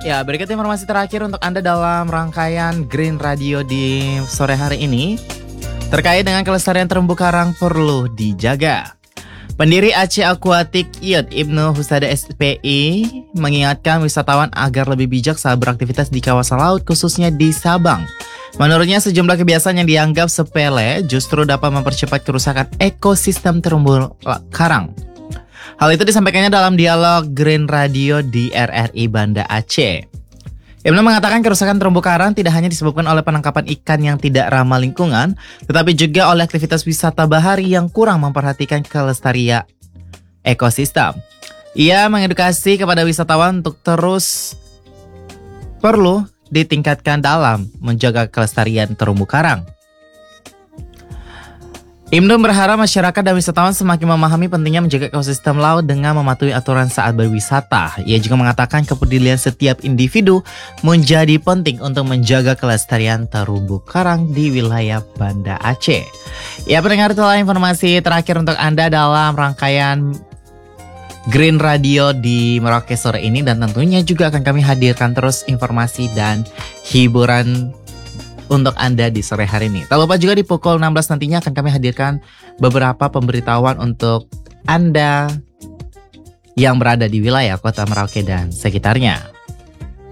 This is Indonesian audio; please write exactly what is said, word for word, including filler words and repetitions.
Ya, berikut informasi terakhir untuk Anda dalam rangkaian Green Radio di sore hari ini. Terkait dengan kelestarian terumbu karang perlu dijaga. Pendiri Aceh Aquatic Yacht Ibnu Husada S P I mengingatkan wisatawan agar lebih bijak saat beraktivitas di kawasan laut khususnya di Sabang. Menurutnya sejumlah kebiasaan yang dianggap sepele justru dapat mempercepat kerusakan ekosistem terumbu karang. Hal itu disampaikannya dalam dialog Green Radio di R R I Banda Aceh. Ibnu mengatakan kerusakan terumbu karang tidak hanya disebabkan oleh penangkapan ikan yang tidak ramah lingkungan, tetapi juga oleh aktivitas wisata bahari yang kurang memperhatikan kelestarian ekosistem. Ia mengedukasi kepada wisatawan untuk terus perlu ditingkatkan dalam menjaga kelestarian terumbu karang. Ibnu berharap masyarakat dan wisatawan semakin memahami pentingnya menjaga ekosistem laut dengan mematuhi aturan saat berwisata. Ia juga mengatakan kepedulian setiap individu menjadi penting untuk menjaga kelestarian terumbu karang di wilayah Banda Aceh. Ya, pendengar, itulah informasi terakhir untuk Anda dalam rangkaian Green Radio di Merauke sore ini, dan tentunya juga akan kami hadirkan terus informasi dan hiburan untuk Anda di sore hari ini. Tak lupa juga di pukul enam belas nantinya akan kami hadirkan beberapa pemberitahuan untuk Anda yang berada di wilayah Kota Merauke dan sekitarnya.